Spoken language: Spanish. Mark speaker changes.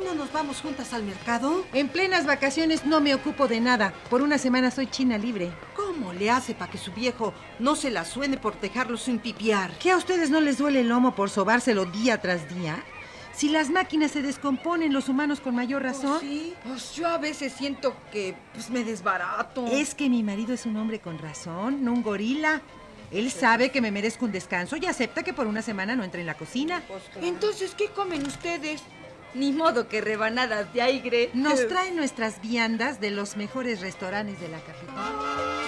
Speaker 1: ¿No nos vamos juntas al mercado?
Speaker 2: En plenas vacaciones no me ocupo de nada. Por una semana soy china libre.
Speaker 1: ¿Cómo le hace para que su viejo no se la suene por dejarlo sin pipiar?
Speaker 2: ¿Qué a ustedes no les duele el lomo por sobárselo día tras día? Si las máquinas se descomponen, los humanos con mayor razón.
Speaker 3: Sí, pues yo a veces siento que me desbarato.
Speaker 2: Es que mi marido es un hombre con razón, no un gorila. Él sabe que me merezco un descanso y acepta que por una semana no entre en la cocina.
Speaker 3: Entonces, ¿qué comen ustedes? Ni modo que rebanadas de aire.
Speaker 2: Nos traen nuestras viandas de los mejores restaurantes de la capital.